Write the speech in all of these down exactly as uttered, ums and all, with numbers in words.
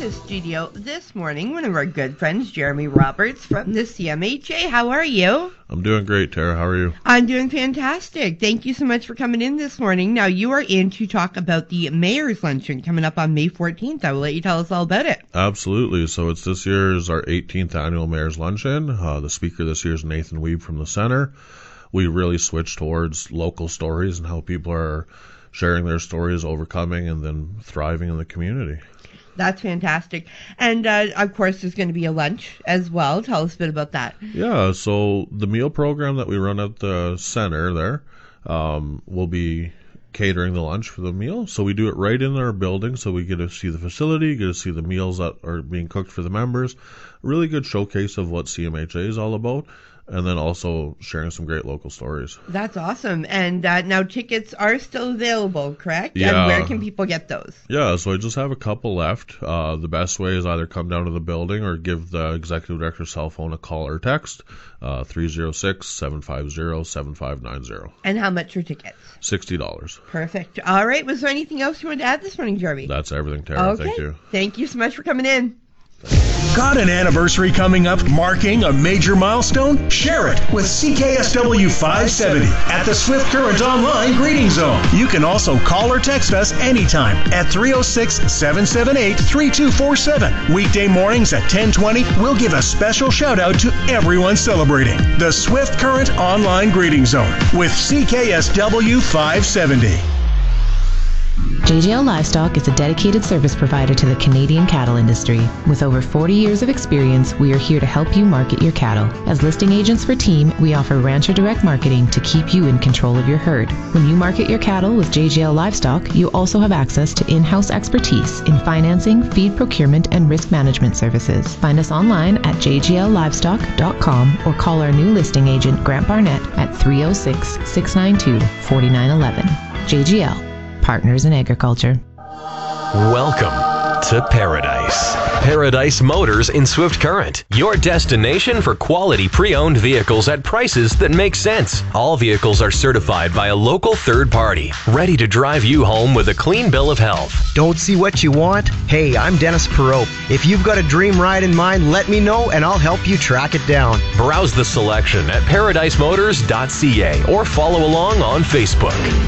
the studio this morning one of our good friends, Jeremy Roberts from the C M H A. How are you? I'm doing great, Tara. How are you? I'm doing fantastic. Thank you so much for coming in this morning. Now, you are in to talk about the Mayor's Luncheon coming up on May fourteenth. I will let you tell us all about it. Absolutely. So it's this year's our eighteenth annual Mayor's Luncheon. Uh, the speaker this year is Nathan Weeb from the Center. We really switch towards local stories and how people are sharing their stories, overcoming, and then thriving in the community. That's fantastic. And, uh, of course, there's going to be a lunch as well. Tell us a bit about that. Yeah, so the meal program that we run at the center there um, will be catering the lunch for the meal. So we do it right in our building, so we get to see the facility, get to see the meals that are being cooked for the members. A really good showcase of what C M H A is all about. And then also sharing some great local stories. That's awesome. And uh, now tickets are still available, correct? Yeah. And where can people get those? Yeah, so I just have a couple left. Uh, the best way is either come down to the building or give the executive director's cell phone a call or text, uh, three oh six, seven five zero, seven five nine zero. And how much are tickets? sixty dollars. Perfect. All right. Was there anything else you wanted to add this morning, Jeremy? That's everything, Tara. Okay. Thank you. Thank you so much for coming in. Got an anniversary coming up marking a major milestone? Share it with C K S W five seventy at the Swift Current Online Greeting Zone. You can also call or text us anytime at three oh six, seven seven eight, three two four seven. Weekday mornings at ten twenty, we'll give a special shout out to everyone celebrating the Swift Current Online Greeting Zone with C K S W five seventy. J J L Livestock is a dedicated service provider to the Canadian cattle industry. With over forty years of experience, we are here to help you market your cattle. As listing agents for Team, we offer Rancher Direct Marketing to keep you in control of your herd. When you market your cattle with J J L Livestock, you also have access to in-house expertise in financing, feed procurement, and risk management services. Find us online at j j l livestock dot com or call our new listing agent, Grant Barnett, at three oh six, six nine two, four nine one one. J J L. Partners in Agriculture. Welcome to Paradise. Paradise Motors in Swift Current, your destination for quality pre-owned vehicles at prices that make sense. All vehicles are certified by a local third party, ready to drive you home with a clean bill of health. Don't see what you want? Hey, I'm Dennis Perot. If you've got a dream ride in mind, let me know and I'll help you track it down. Browse the selection at paradise motors dot c a or follow along on Facebook.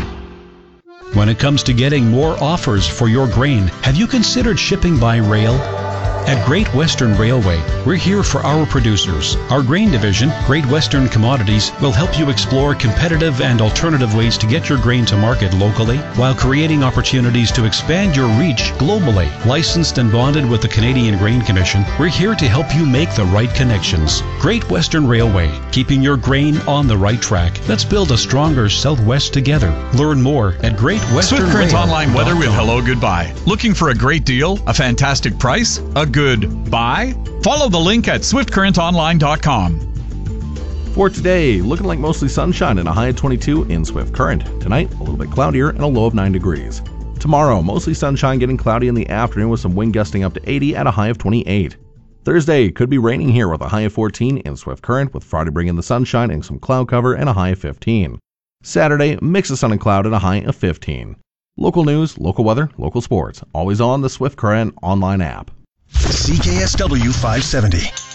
When it comes to getting more offers for your grain, have you considered shipping by rail? At Great Western Railway, we're here for our producers. Our grain division, Great Western Commodities, will help you explore competitive and alternative ways to get your grain to market locally while creating opportunities to expand your reach globally. Licensed and bonded with the Canadian Grain Commission, we're here to help you make the right connections. Great Western Railway, keeping your grain on the right track. Let's build a stronger Southwest together. Learn more at Great Western Swift Current Online Weather with Rail. Hello Goodbye. Looking for a great deal, a fantastic price, a good buy? Follow the link at swift current online dot com. For today, looking like mostly sunshine and a high of twenty-two in Swift Current. Tonight, a little bit cloudier and a low of nine degrees. Tomorrow, mostly sunshine, getting cloudy in the afternoon with some wind gusting up to eighty at a high of twenty-eight. Thursday, could be raining here with a high of fourteen in Swift Current, with Friday bringing the sunshine and some cloud cover and a high of fifteen. Saturday, mix of sun and cloud and a high of fifteen. Local news, local weather, local sports, always on the Swift Current online app. C K S W five seventy.